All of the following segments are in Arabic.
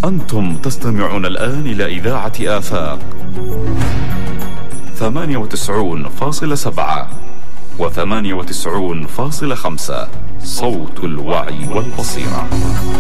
أنتم تستمعون الآن إلى إذاعة آفاق 98.7 و98.5 صوت الوعي والبصيرة.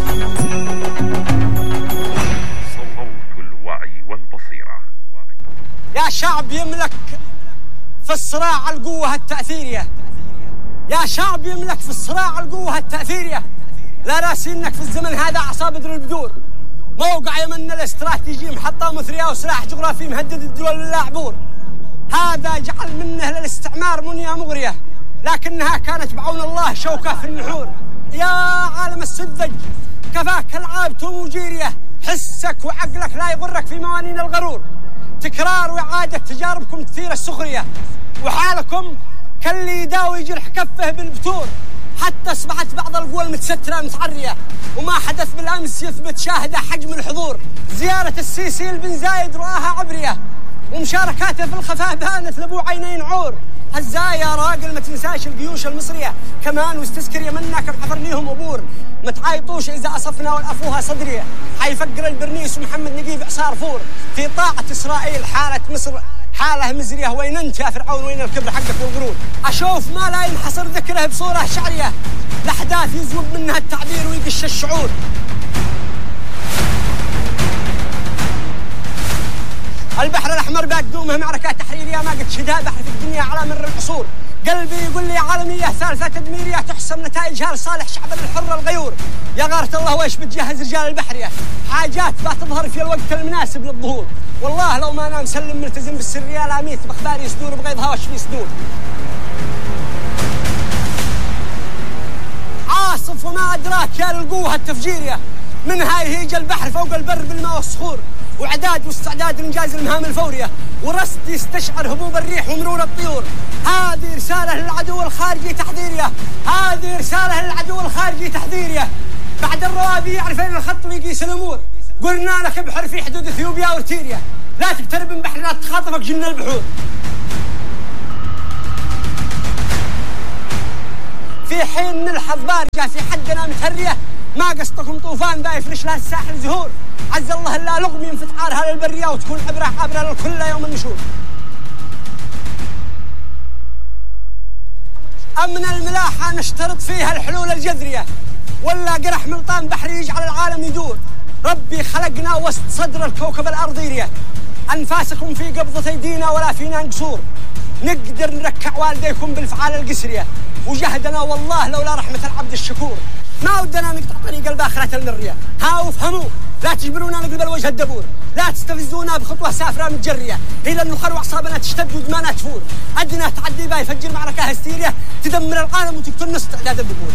صوت الوعي والبصيرة. يا شعب يملك في الصراع القوة التأثيرية، يا شعب يملك في الصراع القوة التأثيرية، لا راسينك في الزمن هذا أعصاب بدر البدور، موقع يمن الاستراتيجي محطة مثرية وسلاح جغرافي مهدد الدول للعبور. هذا جعل منه للاستعمار منية مغرية، لكنها كانت بعون الله شوكة في النحور. يا عالم السذج كفاك العاب توموجيرية، حسك وعقلك لا يغرك في موانين الغرور. تكرار وإعادة تجاربكم تثير السخرية، وحالكم كاللي يداوي جرح كفه بالبتور. حتى أصبحت بعض القوى المتسترة متعرية، وما حدث بالأمس يثبت شاهدة حجم الحضور. زيارة السيسي لبن زايد رآها عبرية، ومشاركاته في الخفاء بانت لابو عينين عور. هزايا يا راجل ما تنساش الجيوش المصرية كمان، واستذكر يمنا كم حفرنيهم أبور. ما تعايطوش إذا أصفنا والأفوها صدرية، حيفقر البرنيس ومحمد نجيب عصار فور. في طاعة إسرائيل حالة مصر حالة مزرية، وين أنت يا فرعون وين الكبر حقك والغرور؟ أشوف ما لا ينحصر ذكره بصورة شعرية، الأحداث يزوب منها التعبير ويقش الشعور. البحر الأحمر باقدومه معركة تحريرية ما قد شهدها بحر في الدنيا على مر العصور. قلبي يقول لي عالمية ثالثة تدميرية تحسم نتائجها لصالح شعب الحر الغيور. يا غارة الله وإيش بتجهز رجال البحرية، حاجات بتظهر في الوقت المناسب للظهور. والله لو ما أنا مسلم ملتزم بالسرية لا ميت بأخباري يصدور بغيظها وش في صدور. عاصف وما أدراك يا للقوة التفجيرية، منها يهيج البحر فوق البر بالماء والصخور، وإعداد واستعداد لإنجاز المهام الفورية، ورصد يستشعر هبوب الريح ومرور الطيور. هذه رسالة للعدو الخارجي تحذيرية، هذه رسالة للعدو الخارجي تحذيرية. بعد الروابي يعرفين الخط ويقيس الأمور، قلنا لك ابحر في حدود اثيوبيا وارتيريا، لا تقترب من بحر لا تخاطفك جن البحور. في حين نلحظ بارجة في حدنا متهرية، ما قصدكم طوفان ذا يفرش لها الساحل زهور. عز الله لا لغم ينفتح عارها للبرية، وتكون عبرة عابرة للكل يوم النشور. أمن الملاحة نشترط فيها الحلول الجذرية، ولا قرح ملطان بحري يجعل العالم يدور. ربي خلقنا وسط صدر الكوكب الأرضية، أنفاسكم في قبضة أيدينا ولا فينا قصور. نقدر نركع والديكم بالفعال القسرية، وجهدنا والله لولا رحمة العبد الشكور. ما ودنا نقطع طريق الباخرة المرية، ها وفهموا لا تجبرونا نقلب الوجه الدبور، لا تستفزونا بخطوة سافرة متجرية. إلى النخر وأعصابنا تشتد ودمانا تفور، أدنى تعدي با يفجر معركة هستيرية تدمر العالم وتقتل نص تعداد الدبور.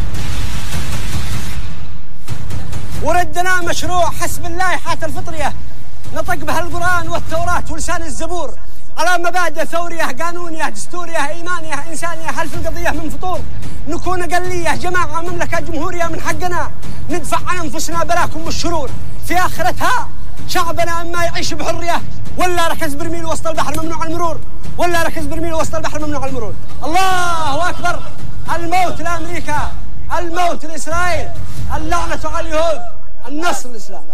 وردنا مشروع حسب اللائحة الفطرية، نطق بها القرآن والتوراة ولسان الزبور، على مبادئ ثورية قانونية دستورية إيمانية إنسانية. هل في القضية من فطور؟ نكون أقلية جماعة مملكة جمهورية، من حقنا ندفع عن أنفسنا بلاكم والشرور. في آخرتها شعبنا أما يعيش بحرية، ولا ركز برميل وسط البحر ممنوع المرور، ولا ركز برميل وسط البحر ممنوع المرور. الله أكبر. الموت لأمريكا، الموت لإسرائيل، اللعنة على اليهود، النصر للإسلام.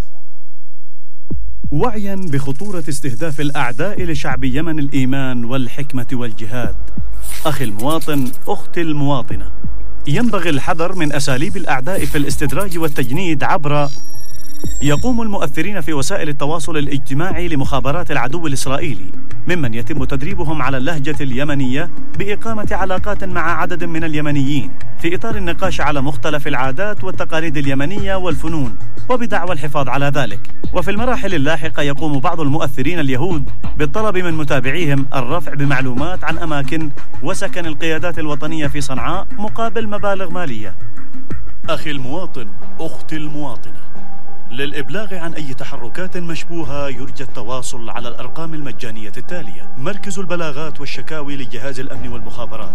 وعيا بخطورة استهداف الأعداء لشعب يمن الإيمان والحكمة والجهاد، أخي المواطن، أختي المواطنة، ينبغي الحذر من أساليب الأعداء في الاستدراج والتجنيد عبر يقوم المؤثرين في وسائل التواصل الاجتماعي لمخابرات العدو الإسرائيلي، ممن يتم تدريبهم على اللهجة اليمنية بإقامة علاقات مع عدد من اليمنيين في إطار النقاش على مختلف العادات والتقاليد اليمنية والفنون، وبدعوى الحفاظ على ذلك. وفي المراحل اللاحقة يقوم بعض المؤثرين اليهود بالطلب من متابعيهم الرفع بمعلومات عن أماكن وسكن القيادات الوطنية في صنعاء مقابل مبالغ مالية. أخي المواطن، أختي المواطنة، للإبلاغ عن أي تحركات مشبوهة يرجى التواصل على الأرقام المجانية التالية: مركز البلاغات والشكاوي لجهاز الأمن والمخابرات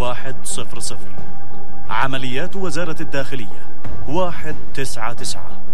100، عمليات وزارة الداخلية 199.